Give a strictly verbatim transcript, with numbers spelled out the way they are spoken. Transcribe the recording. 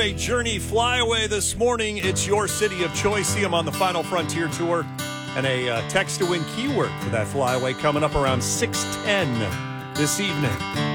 A Journey Flyaway this morning. It's your city of choice. See them on the Final Frontier Tour. And a uh, text to win keyword for that flyaway coming up around six ten this evening.